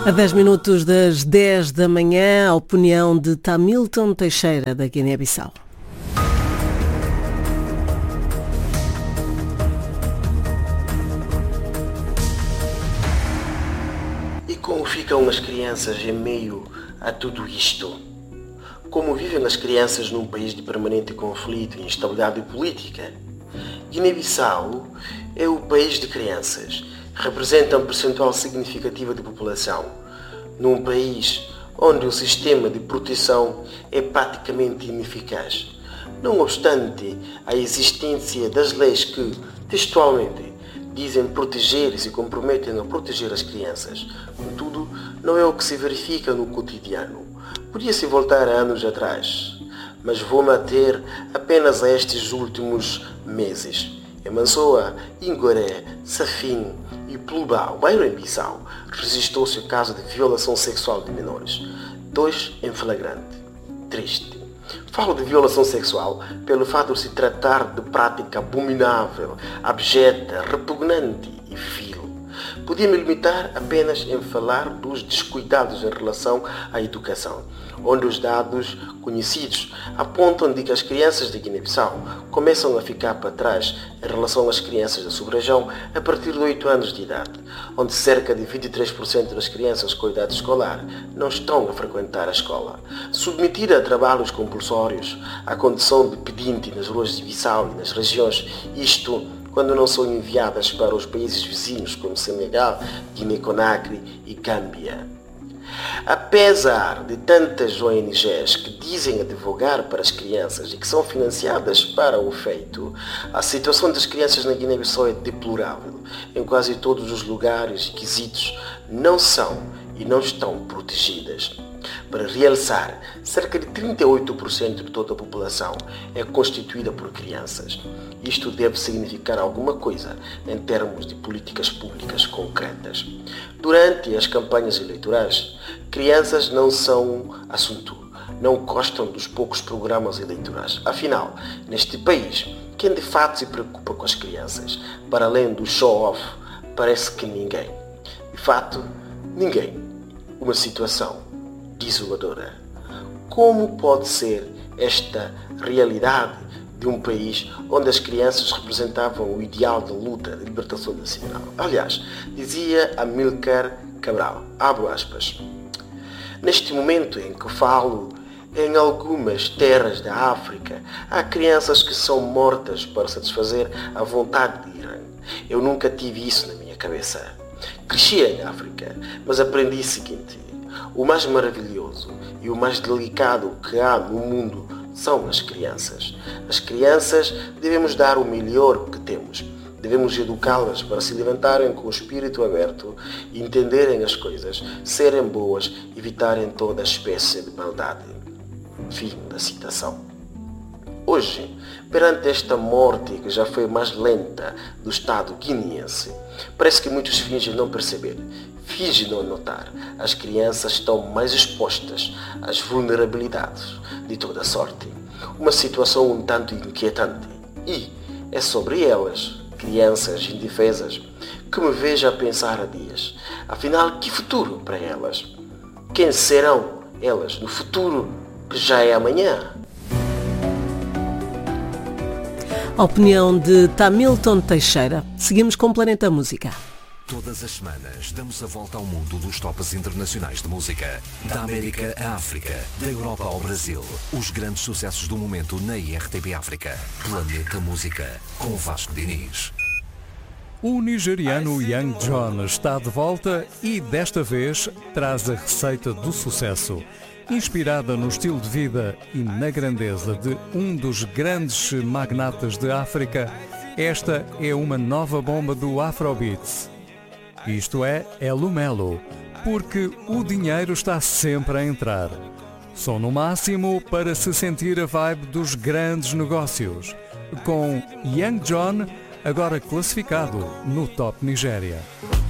A 10 minutos das 10 da manhã, a opinião de Tamilton Teixeira, da Guiné-Bissau. E como ficam as crianças em meio a tudo isto? Como vivem as crianças num país de permanente conflito e instabilidade política? Guiné-Bissau é o país de crianças. Representa um percentual significativo de população, num país onde o sistema de proteção é praticamente ineficaz. Não obstante a existência das leis que, textualmente, dizem proteger e se comprometem a proteger as crianças, contudo, não é o que se verifica no cotidiano. Podia-se voltar a anos atrás, mas vou-me ater apenas a estes últimos meses. Em Mansoa, Ingoré, Safin e Plubá, o bairro em Bissau, registrou-se o caso de violação sexual de menores, 2 em flagrante. Triste. Falo de violação sexual pelo fato de se tratar de prática abominável, abjeta, repugnante e vil. Podia me limitar apenas em falar dos descuidados em relação à educação, onde os dados conhecidos apontam de que as crianças de Guiné-Bissau começam a ficar para trás em relação às crianças da sub-região a partir de 8 anos de idade, onde cerca de 23% das crianças com idade escolar não estão a frequentar a escola. Submetida a trabalhos compulsórios, à condição de pedinte nas ruas de Bissau e nas regiões, isto quando não são enviadas para os países vizinhos como Senegal, Guiné-Conakry e Gâmbia. Apesar de tantas ONGs que dizem advogar para as crianças e que são financiadas para o feito, a situação das crianças na Guiné-Bissau é deplorável. Em quase todos os lugares e quesitos não são e não estão protegidas. Para realçar, cerca de 38% de toda a população é constituída por crianças. Isto deve significar alguma coisa em termos de políticas públicas concretas. Durante as campanhas eleitorais, crianças não são assunto, não constam dos poucos programas eleitorais. Afinal, neste país, quem de fato se preocupa com as crianças, para além do show-off, parece que ninguém. De fato, ninguém. Uma situação desoladora. Como pode ser esta realidade de um país onde as crianças representavam o ideal de luta de libertação nacional? Aliás, dizia Amílcar Cabral, abro aspas, neste momento em que falo, em algumas terras da África, há crianças que são mortas para satisfazer a vontade de Irã. Eu nunca tive isso na minha cabeça. Cresci em África, mas aprendi o seguinte: o mais maravilhoso e o mais delicado que há no mundo são as crianças. As crianças devemos dar o melhor que temos. Devemos educá-las para se levantarem com o espírito aberto, entenderem as coisas, serem boas, evitarem toda espécie de maldade. Fim da citação. Hoje, perante esta morte que já foi mais lenta do Estado guineense, parece que muitos fingem não perceber, fingem não notar. As crianças estão mais expostas às vulnerabilidades de toda sorte. Uma situação um tanto inquietante. E é sobre elas, crianças indefesas, que me vejo a pensar há dias. Afinal, que futuro para elas? Quem serão elas no futuro que já é amanhã? A opinião de Tamilton Teixeira. Seguimos com o Planeta Música. Todas as semanas damos a volta ao mundo dos tops internacionais de música. Da América à África, da Europa ao Brasil. Os grandes sucessos do momento na IRTP África. Planeta Música, com Vasco Diniz. O nigeriano Young John está de volta e desta vez traz a receita do sucesso. Inspirada no estilo de vida e na grandeza de um dos grandes magnatas de África, esta é uma nova bomba do Afrobeats. Isto é Elo Melo, porque o dinheiro está sempre a entrar. Som no máximo para se sentir a vibe dos grandes negócios, com Young John agora classificado no Top Nigéria.